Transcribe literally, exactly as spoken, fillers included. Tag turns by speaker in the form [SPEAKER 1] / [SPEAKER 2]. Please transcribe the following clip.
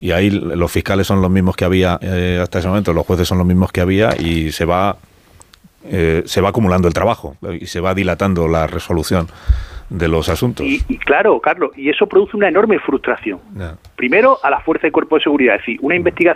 [SPEAKER 1] Y ahí los fiscales son los mismos que había eh, hasta ese momento, los jueces son los mismos que había y se va, eh, se va acumulando el trabajo y se va dilatando la resolución de los asuntos.
[SPEAKER 2] Y, y claro, Carlos, y eso produce una enorme frustración. Yeah. Primero, a la fuerza y cuerpo de seguridad, es decir, una investigación